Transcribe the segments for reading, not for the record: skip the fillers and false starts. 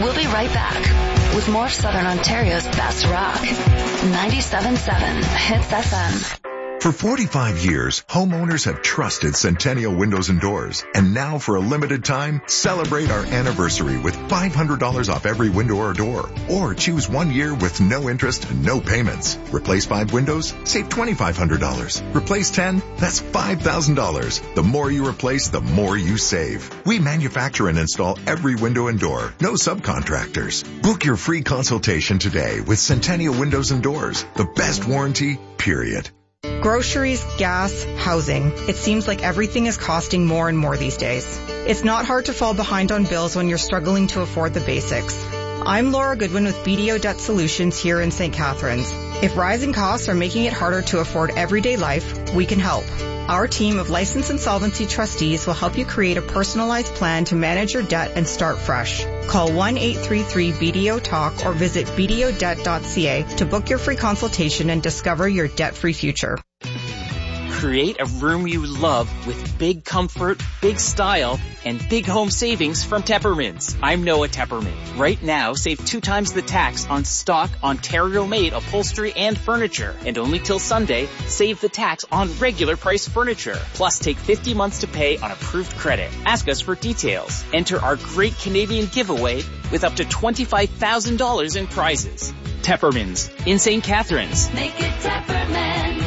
We'll be right back with more Southern Ontario's best rock. 97.7 Hits FM. For 45 years, homeowners have trusted Centennial Windows and Doors. And now for a limited time, celebrate our anniversary with $500 off every window or door. Or choose 1 year with no interest and no payments. Replace 5 windows, save $2,500. Replace 10, that's $5,000. The more you replace, the more you save. We manufacture and install every window and door. No subcontractors. Book your free consultation today with Centennial Windows and Doors. The best warranty, period. Groceries, gas, housing. It seems like everything is costing more and more these days. It's not hard to fall behind on bills when you're struggling to afford the basics. I'm Laura Goodwin with BDO Debt Solutions here in St. Catharines. If rising costs are making it harder to afford everyday life, we can help. Our team of licensed insolvency trustees will help you create a personalized plan to manage your debt and start fresh. Call 1-833-BDO-TALK or visit bdodebt.ca to book your free consultation and discover your debt-free future. Create a room you love with big comfort, big style, and big home savings from Teppermans. I'm Noah Tepperman. Right now, save 2 times the tax on stock Ontario-made upholstery and furniture. And only till Sunday, save the tax on regular price furniture. Plus, take 50 months to pay on approved credit. Ask us for details. Enter our great Canadian giveaway with up to $25,000 in prizes. Teppermans in St. Catharines. Make it Tepperman.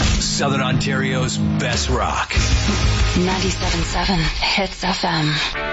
Southern Ontario's best rock. 97.7 Hits FM.